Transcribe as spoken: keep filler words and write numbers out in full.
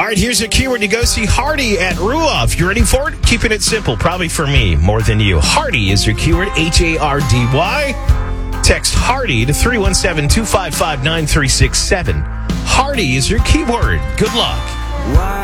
All right, here's a keyword to go see Hardy at Ruoff. You ready for it? Keeping it simple, probably for me more than you. Hardy is your keyword, H A R D Y. Text Hardy to three one seven, two five five, nine three six seven. Hardy is your keyword. Good luck. Why?